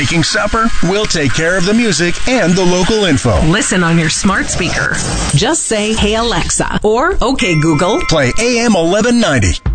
making supper, we'll take care of the music and the local info. Listen on your smart speaker. Just say, "Hey Alexa," or "Okay Google, play AM 1190.